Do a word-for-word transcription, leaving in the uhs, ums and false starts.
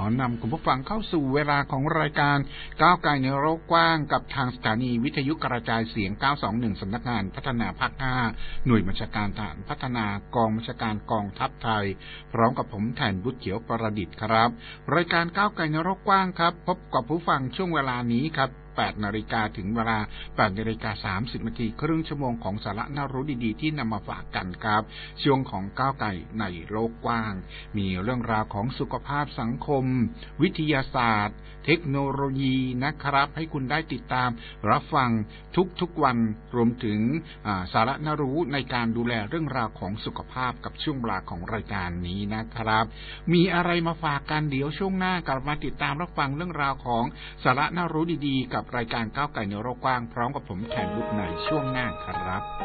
อนำคุณผู้ฟังเข้าสู่เวลาของรายการก้าวไกลในโลกกว้างกับทางสถานีวิทยุกระจายเสียงเก้าสองหนึ่งสำนักงานพัฒนาภาคห้าหน่วยบัญชาการทหารพัฒนากองบัญชาการกองทัพไทยพร้อมกับผมแทนบุตรเขียวประดิษฐ์ครับรายการก้าวไกลในโลกกว้างครับพบกับผู้ฟังช่วงเวลานี้ครับแปดนาฬิกาถึงเวลา แปดนาฬิกาสามสิบนาทีครึ่งชั่วโมงของสาระน่ารู้ดีๆที่นำมาฝากกันครับช่วงของก้าวไกลในโลกกว้างมีเรื่องราวของสุขภาพสังคมวิทยาศาสตร์เทคโนโลยีนะครับให้คุณได้ติดตามรับฟังทุกๆวันรวมถึงสาระน่ารู้ในการดูแลเรื่องราวของสุขภาพกับช่วงเวลาของรายการนี้นะครับมีอะไรมาฝากกันเดี๋ยวช่วงหน้ากลับมาติดตามรับฟังเรื่องราวของสาระน่ารู้ดีๆกับรายการก้าวไกลในโลกกว้างพร้อมกับผมแทนบุตรในช่วงหน้าครับ